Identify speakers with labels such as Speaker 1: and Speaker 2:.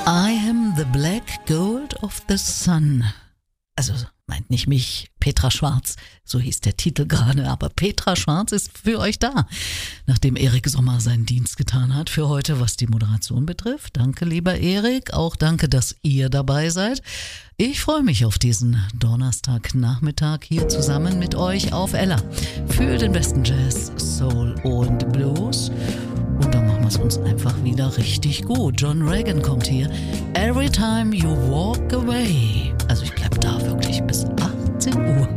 Speaker 1: I am the black gold of the sun. Also meint nicht mich, Petra Schwarz, so hieß der Titel gerade, aber Petra Schwarz ist für euch da, nachdem Erik Sommer seinen Dienst getan hat für heute, was die Moderation betrifft. Danke, lieber Erik, auch danke, dass ihr dabei seid. Ich freue mich auf diesen Donnerstagnachmittag hier zusammen mit euch auf Ella für den besten Jazz, Soul und Blues. Und dann machen wir es uns einfach wieder richtig gut. John Reagan kommt hier. Every time you walk away. Also ich bleib da wirklich bis 18 Uhr.